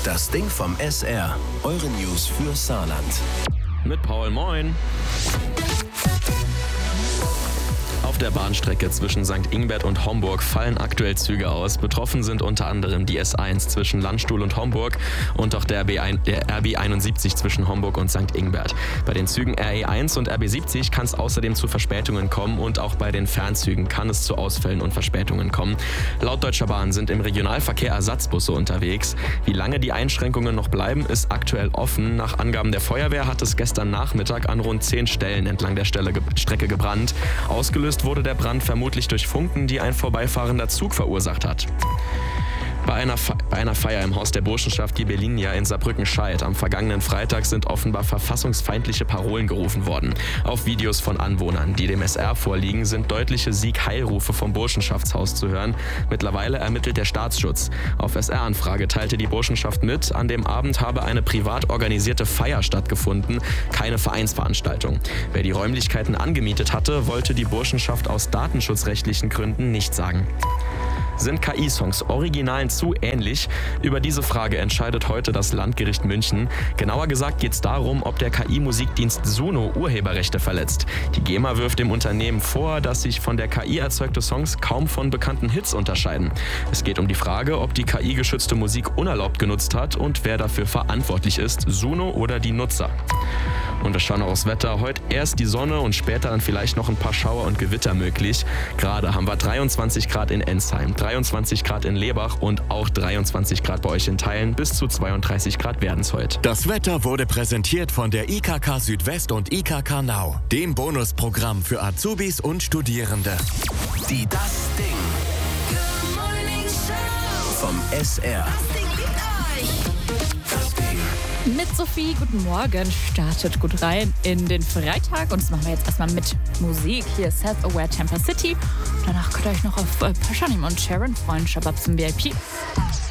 Das Ding vom SR. Eure News für Saarland. Mit Paul, moin. Auf der Bahnstrecke zwischen St. Ingbert und Homburg fallen aktuell Züge aus. Betroffen sind unter anderem die S1 zwischen Landstuhl und Homburg und auch der RB71 zwischen Homburg und St. Ingbert. Bei den Zügen RE1 und RB70 kann es außerdem zu Verspätungen kommen und auch bei den Fernzügen kann es zu Ausfällen und Verspätungen kommen. Laut Deutscher Bahn sind im Regionalverkehr Ersatzbusse unterwegs. Wie lange die Einschränkungen noch bleiben, ist aktuell offen. Nach Angaben der Feuerwehr hat es gestern Nachmittag an rund 10 Stellen entlang der Strecke gebrannt. Ausgelöst wurde der Brand vermutlich durch Funken, die ein vorbeifahrender Zug verursacht hat. Bei einer Feier im Haus der Burschenschaft Ghibellinia in Saarbrücken-Scheid am vergangenen Freitag sind offenbar verfassungsfeindliche Parolen gerufen worden. Auf Videos von Anwohnern, die dem SR vorliegen, sind deutliche Sieg-Heil-Rufe vom Burschenschaftshaus zu hören. Mittlerweile ermittelt der Staatsschutz. Auf SR-Anfrage teilte die Burschenschaft mit, an dem Abend habe eine privat organisierte Feier stattgefunden, keine Vereinsveranstaltung. Wer die Räumlichkeiten angemietet hatte, wollte die Burschenschaft aus datenschutzrechtlichen Gründen nicht sagen. Sind KI-Songs Originalen zu ähnlich? Über diese Frage entscheidet heute das Landgericht München. Genauer gesagt geht es darum, ob der KI-Musikdienst Suno Urheberrechte verletzt. Die GEMA wirft dem Unternehmen vor, dass sich von der KI erzeugte Songs kaum von bekannten Hits unterscheiden. Es geht um die Frage, ob die KI-geschützte Musik unerlaubt genutzt hat und wer dafür verantwortlich ist, Suno oder die Nutzer. Und wir schauen auch aufs Wetter. Heute erst die Sonne und später dann vielleicht noch ein paar Schauer und Gewitter möglich. Gerade haben wir 23 Grad in Ensheim, 23 Grad in Lebach und auch 23 Grad bei euch in Teilen. Bis zu 32 Grad werden es heute. Das Wetter wurde präsentiert von der IKK Südwest und IKK Now, dem Bonusprogramm für Azubis und Studierende. Die Das Ding. Good Morning Show. Vom SR. Das Ding liebt euch. Das Ding. Mit Sophie, guten Morgen, startet gut rein in den Freitag und das machen wir jetzt erstmal mit Musik. Hier ist Self-Aware Tampa City. Danach könnt ihr euch noch auf Pashanim und Sharon freuen, Shabab zum VIP.